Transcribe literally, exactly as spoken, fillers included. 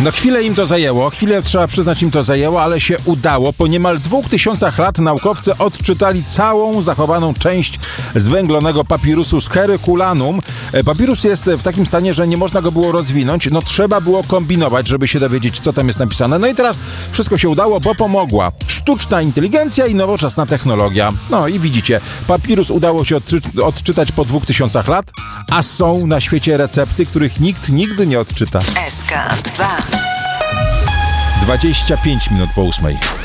No chwilę im to zajęło, chwilę trzeba przyznać im to zajęło, ale się udało. Po niemal dwóch tysiącach lat naukowcy odczytali całą zachowaną część zwęglonego papirusu z Herculanum. Papirus jest w takim stanie, że nie można go było rozwinąć. No trzeba było kombinować, żeby się dowiedzieć, co tam jest napisane. No i teraz wszystko się udało, bo pomogła sztuczna inteligencja i nowoczesna technologia. No i widzicie, papirus udało się odczy- odczytać po dwóch tysiącach lat, a są na świecie recepty, których nikt nigdy nie odczyta. S K dwa. dwadzieścia pięć minut po ósmej.